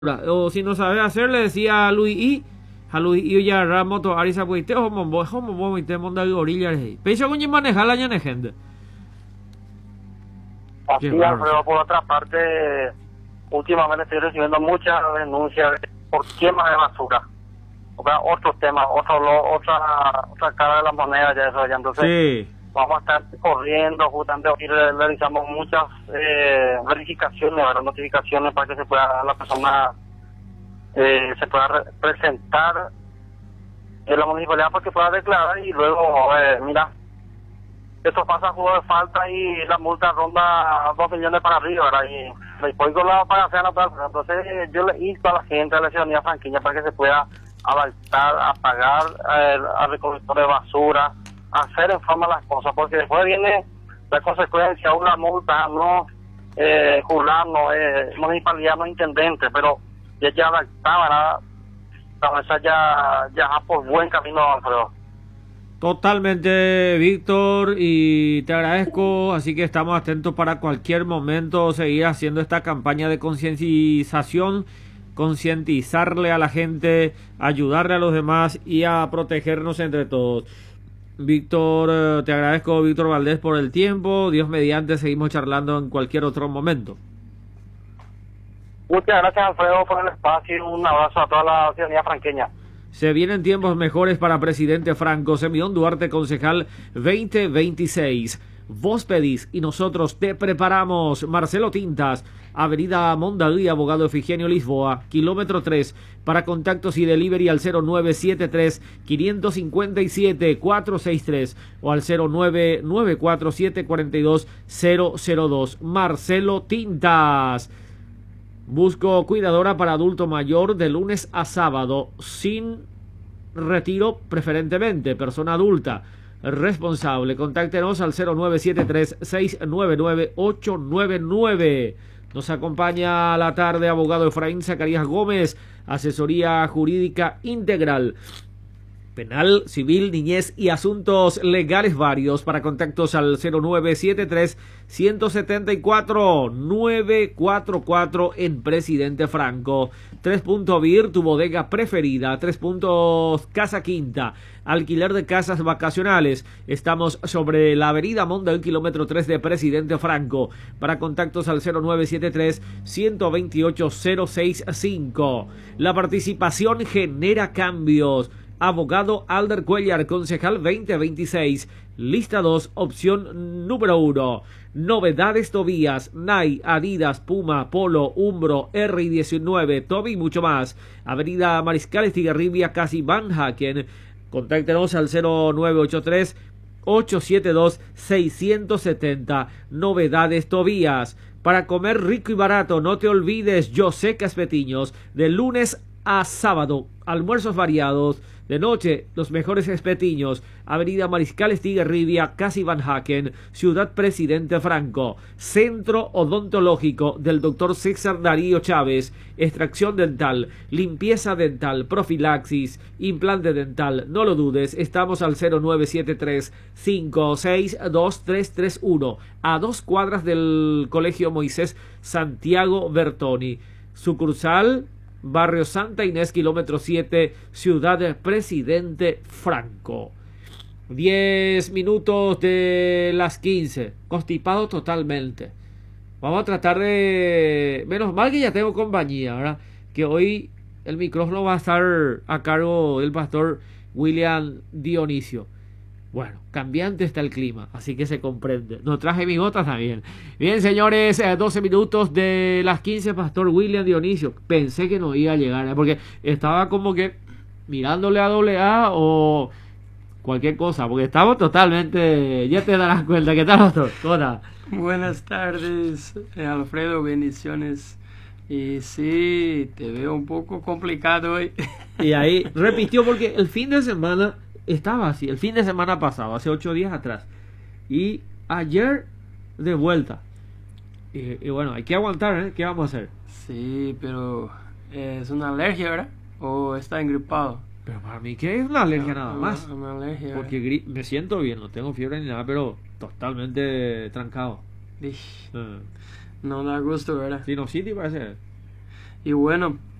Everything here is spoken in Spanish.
O si no sabes hacer, le decía a Luis y ya Ramoto Arisa Puite o Mombo y te monda gorilla. Pero con manejar la llana gente. Así, Alfredo, por otra parte, últimamente estoy recibiendo muchas denuncias por quemas de basura. O sea, otros temas, otra cara de la moneda, ya eso, ya entonces Sí. vamos a estar corriendo, justamente hoy realizamos muchas verificaciones, ¿verdad? Notificaciones para que se pueda la persona se pueda presentar en la municipalidad para que pueda declarar y luego, mira, esto pasa a juego de falta y la multa ronda 2 millones para arriba, ¿verdad? Y después con la pagación natural. Entonces yo le insto a la gente, a la ciudadanía franqueña, para que se pueda adaptar a pagar al recolector de basura, hacer en forma las cosas, porque después viene la consecuencia, una multa, no jurando, municipalidad, no intendente, pero ya adaptaba, ¿verdad? La mesa ya va por buen camino, Alfredo. Totalmente, Víctor, y te agradezco, así que estamos atentos para cualquier momento seguir haciendo esta campaña de concientización, concientizarle a la gente, ayudarle a los demás y a protegernos entre todos. Víctor, te agradezco, Víctor Valdés, por el tiempo. Dios mediante, seguimos charlando en cualquier otro momento. Muchas gracias, Alfredo, por el espacio y un abrazo a toda la ciudadanía franqueña. Se vienen tiempos mejores para presidente Franco. Semillón Duarte, concejal 2026. Vos pedís y nosotros te preparamos. Marcelo Tintas, Avenida Mondaví, Abogado Efigenio Lisboa, kilómetro 3. Para contactos y delivery al 0973-557-463 o al 0994-742-002. Marcelo Tintas. Busco cuidadora para adulto mayor de lunes a sábado, sin retiro preferentemente, persona adulta, responsable. Contáctenos al 0973-699-899. Nos acompaña a la tarde abogado Efraín Zacarías Gómez, asesoría jurídica integral. Penal, civil, niñez y asuntos legales varios. Para contactos al 0973-174-944 en Presidente Franco. 3 Vir, tu bodega preferida. 3 Casa Quinta, alquiler de casas vacacionales. Estamos sobre la avenida Monda, el kilómetro 3 de Presidente Franco. Para contactos al 0973-128-065. La participación genera cambios. Abogado Alder Cuellar, concejal 2026. Lista 2, opción número 1. Novedades Tobías, Nike, Adidas, Puma, Polo, Umbro, R19, Toby y mucho más. Avenida Mariscal Estigarribia, casi Van Haken. Contáctenos al 0983 872 670. Novedades Tobías. Para comer rico y barato, no te olvides José Espetiños, de lunes a sábado, almuerzos variados. De noche, los mejores espetiños. Avenida Mariscal Estigarribia, casi Van Haken, Ciudad Presidente Franco. Centro Odontológico del Dr. César Darío Chávez. Extracción dental, limpieza dental, profilaxis, implante dental. No lo dudes, estamos al 0973-562331, a 2 cuadras del Colegio Moisés Santiago Bertoni. Sucursal Barrio Santa Inés, kilómetro 7, Ciudad Presidente Franco. 10 minutos de las 15. Constipado totalmente. Vamos a tratar de... Menos mal que ya tengo compañía, ¿verdad? Que hoy el micrófono va a estar a cargo del pastor William Dionisio. Bueno, cambiante está el clima, así que se comprende. No traje mis botas también. Bien, señores, 12 minutos de las 15, pastor William Dionisio. Pensé que no iba a llegar, porque estaba como que mirándole a AA o cualquier cosa, porque estamos totalmente... Ya te darás cuenta. ¿Qué tal, pastor? Hola. Buenas tardes, Alfredo, bendiciones. Y sí, te veo un poco complicado hoy. Y ahí repitió porque el fin de semana... Estaba así, el fin de semana pasado, hace 8 días atrás. Y ayer de vuelta. Y bueno, hay que aguantar, ¿eh? ¿Qué vamos a hacer? Sí, pero es una alergia, ¿verdad? ¿O está engripado? Pero para mí, ¿qué es una alergia nada más? Una alergia. Porque me siento bien, no tengo fiebre ni nada, pero totalmente trancado. No da gusto, ¿verdad? Sinusitis parece. Y bueno,